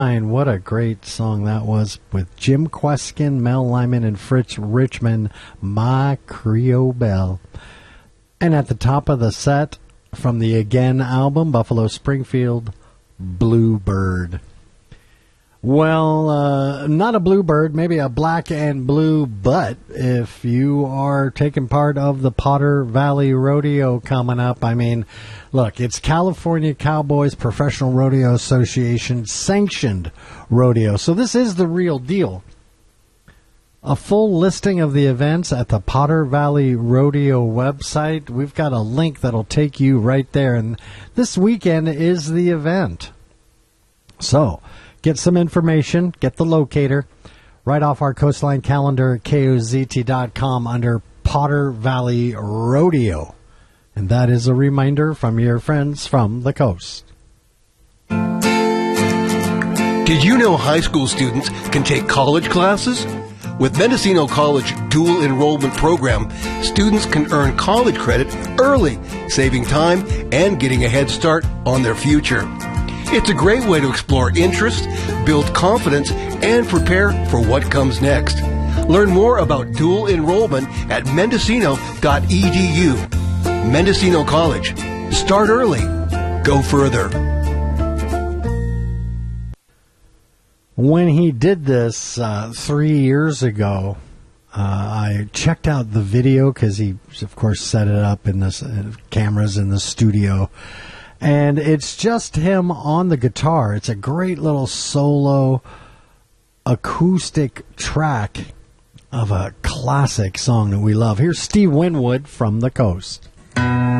And what a great song that was with Jim Kweskin, Mel Lyman, and Fritz Richmond, My Creole Belle. And at the top of the set, from the Again album, Buffalo Springfield, Bluebird. Well, not a bluebird, maybe a black and blue, but if you are taking part of the Potter Valley Rodeo coming up, I mean, look, it's California Cowboys Professional Rodeo Association sanctioned rodeo, so this is the real deal. A full listing of the events at the Potter Valley Rodeo website. We've got a link that'll take you right there, and this weekend is the event. So, get some information, get the locator, right off our Coastline calendar at KOZT.com under Potter Valley Rodeo. And that is a reminder from your friends from the coast. Did you know high school students can take college classes? With Mendocino College Dual Enrollment Program, students can earn college credit early, saving time and getting a head start on their future. It's a great way to explore interest, build confidence, and prepare for what comes next. Learn more about dual enrollment at mendocino.edu. Mendocino College. Start early. Go further. When he did this 3 years ago, I checked out the video because he, of course, set it up in the cameras in the studio. And it's just him on the guitar. It's a great little solo acoustic track of a classic song that we love. Here's Steve Winwood from the coast.